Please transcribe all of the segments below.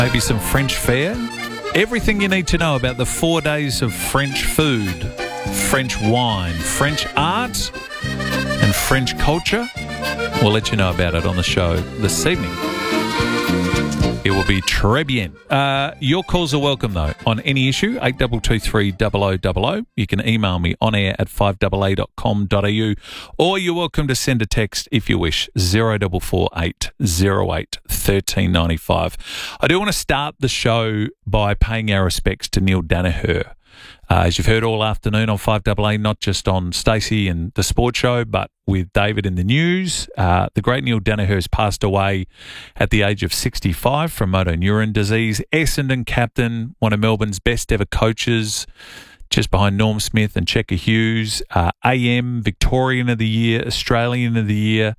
maybe some French fare. Everything you need to know about the 4 days of French food, French wine, French art and French culture. We'll let you know about it on the show this evening. It will be très bien. Your calls are welcome, though, on any issue, 8223 0000. You can email me on air at 5AA.com.au, or you're welcome to send a text if you wish, 0448 08 1395. I do want to start the show by paying our respects to Neil Daniher. As you've heard all afternoon on 5AA, not just on Stacey and the Sports Show, but with David in the news, the great Neil Daniher has passed away at the age of 65 from motor neuron disease. Essendon captain, one of Melbourne's best ever coaches, just behind Norm Smith and Checker Hughes. AM, Victorian of the Year, Australian of the Year,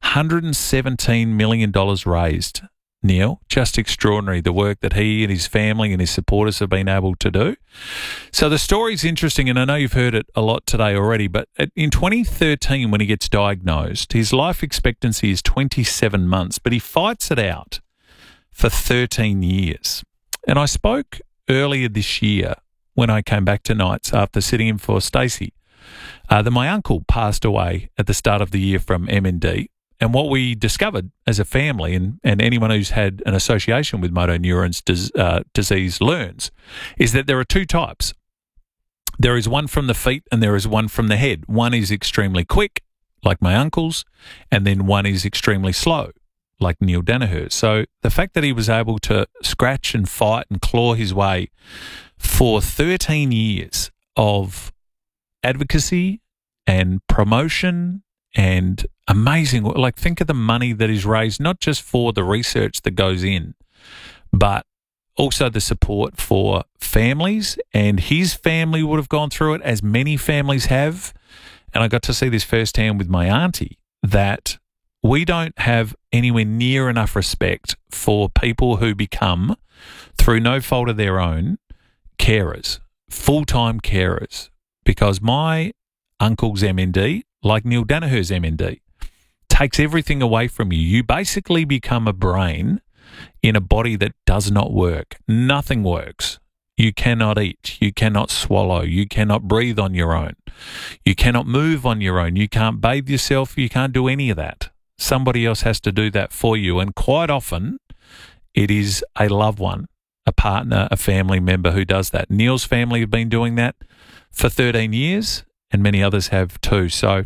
$117 million raised. Neil, just extraordinary, the work that he and his family and his supporters have been able to do. So the story's interesting, and I know you've heard it a lot today already, but in 2013, when he gets diagnosed, his life expectancy is 27 months, but he fights it out for 13 years. And I spoke earlier this year when I came back to Knights after sitting in for Stacey, that my uncle passed away at the start of the year from MND. And what we discovered as a family, and anyone who's had an association with motor neurons disease learns, is that there are two types. There is one from the feet and there is one from the head. One is extremely quick, like my uncle's, and then one is extremely slow, like Neil Daniher. So the fact that he was able to scratch and fight and claw his way for 13 years of advocacy and promotion and amazing, like think of the money that is raised, not just for the research that goes in, but also the support for families. And his family would have gone through it, as many families have. And I got to see this firsthand with my auntie, that we don't have anywhere near enough respect for people who become, through no fault of their own, carers, full-time carers. Because my uncle's MND, like Neil Daniher's MND, takes everything away from you. You basically become a brain in a body that does not work. Nothing works. You cannot eat. You cannot swallow. You cannot breathe on your own. You cannot move on your own. You can't bathe yourself. You can't do any of that. Somebody else has to do that for you. And quite often it is a loved one, a partner, a family member who does that. Neil's family have been doing that for 13 years. And many others have too. So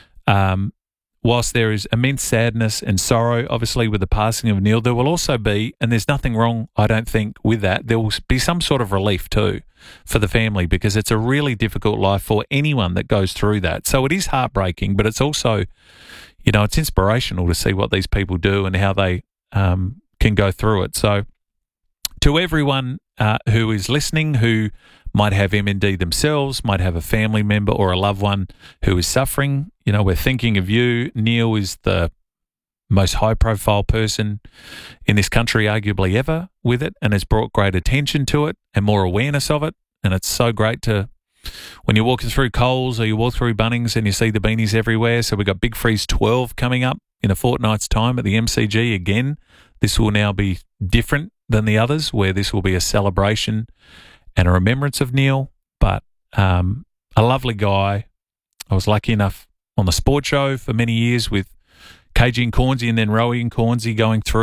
whilst there is immense sadness and sorrow, obviously, with the passing of Neil, there will also be, and there's nothing wrong, I don't think, with that, there will be some sort of relief too for the family, because it's a really difficult life for anyone that goes through that. So it is heartbreaking, but it's also, you know, it's inspirational to see what these people do and how they can go through it. So to everyone who is listening, who might have MND themselves, might have a family member or a loved one who is suffering, you know, we're thinking of you. Neil is the most high-profile person in this country, arguably ever, with it, and has brought great attention to it and more awareness of it. And it's so great to, when you're walking through Coles or you walk through Bunnings and you see the beanies everywhere. So we've got Big Freeze 12 coming up in a fortnight's time at the MCG again. This will now be different than the others, where this will be a celebration and a remembrance of Neil, but a lovely guy. I was lucky enough on the Sports Show for many years with KG and Cornsey, and then Rowie and Cornsey going through